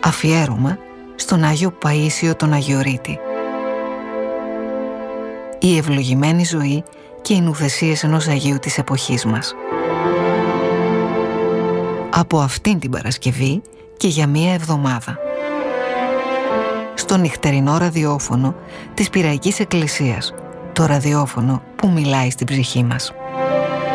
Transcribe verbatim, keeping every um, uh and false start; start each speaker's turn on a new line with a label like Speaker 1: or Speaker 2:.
Speaker 1: Αφιέρωμα στον Άγιο Παΐσιο τον Αγιορείτη. Η ευλογημένη ζωή και οι νουθεσίες ενός Αγίου της εποχής μας. Από αυτήν την Παρασκευή και για μία εβδομάδα. Στο νυχτερινό ραδιόφωνο της Πειραϊκής Εκκλησίας, το ραδιόφωνο που μιλάει στην ψυχή μας.